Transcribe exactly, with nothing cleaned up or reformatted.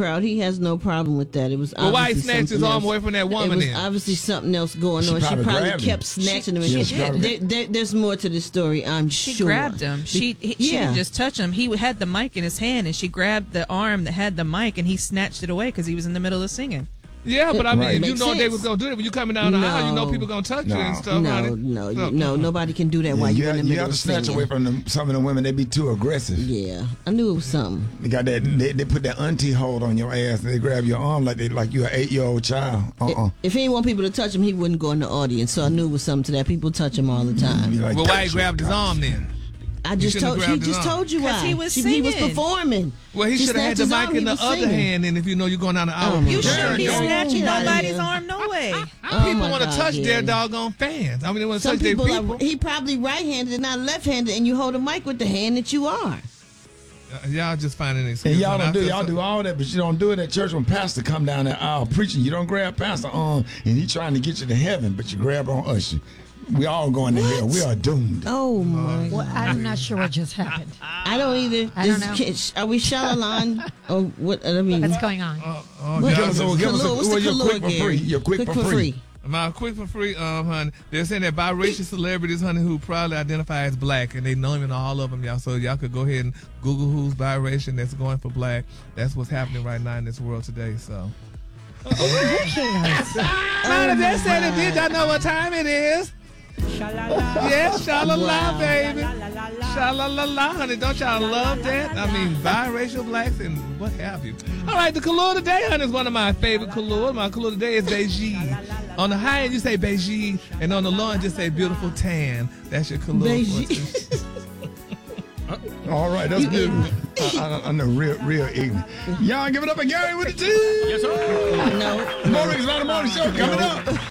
crowd. He has no problem with that. It was well, why he obviously snatched his something arm else. away from that woman? It was then? obviously something else going She on. She probably probably grabbed kept him. snatching him. She And did. there, there, there, there's more to the story, I'm She sure. grabbed him. She he, she Yeah. didn't just touch him. He had the mic in his hand, and she grabbed the arm that had the mic, and he snatched it away because he was in the middle of singing. Yeah, but I mean, Right. if you Makes know they sense. was gonna do it when you coming down the No. aisle, you know people gonna touch you and No. stuff. No, honey. no, So- no. Nobody can do that while you you're in the got, you middle got to of snatch singing. away from them, some of the women. They be too aggressive. Yeah, I knew it was something. They got that. They, they put that auntie hold on your ass. And they grab your arm like they like you an eight year old child. Uh uh If he didn't want people to touch him, he wouldn't go in the audience. So I knew it was something to that. People touch him all the time. Like, Well, why he grabbed his arm then? I just shouldn't have told he grabbed his just arm. told you 'Cause why. he was She- he was singing. performing. Well, he She should have had the snatched his mic arm, in he the was other singing. hand, and if you know you're going down the aisle, Oh, my You God. shouldn't be Yeah. snatching Get outta nobody's here. arm, no way. Oh, people my want to God, touch yeah. their doggone fans. I mean, they want to Some touch their people, people. are, he probably right-handed and not left-handed, and you hold a mic with the hand that you are. Uh, y'all just finding an excuse. And y'all when I don't do feel y'all so- do all that, but you don't do it at church when pastor come down the aisle preaching. You don't grab pastor arm and he trying to get you to heaven, but you grab on usher. We all going to hell. We are doomed. Oh my! Well, I'm not sure what just happened. I don't either. I don't This know. kid- Are we Shalalan or what? I mean, What's going on? Oh, oh, what- y'all Give us a- just- give us a- Kalua, what's well, the you're Kalua quick for again? free. You're quick for free. My quick for free, um, honey. They're saying that biracial celebrities, honey, who probably identify as black, and they know even all of them, y'all. So y'all could go ahead and Google who's biracial that's going for black. That's what's happening right now in this world today. So, Who cares? honey, they said it did. Y'all know what time it is? Yes, sha-la-la, Wow. baby. Sha-la-la-la, honey. Don't y'all love that? I mean, biracial blacks and what have you. All right, the Kahlua today, honey, is one of my favorite Kahlua. My Kahlua today is Beijing. On the high end, you say Beijing, and on the low end, just say beautiful tan. That's your Kahlua. Beijing. All right, that's good. I, I, I know, real, real ignorant. Y'all give it up for Gary with the two. Yes, sir. No. Morning's not a morning show coming up.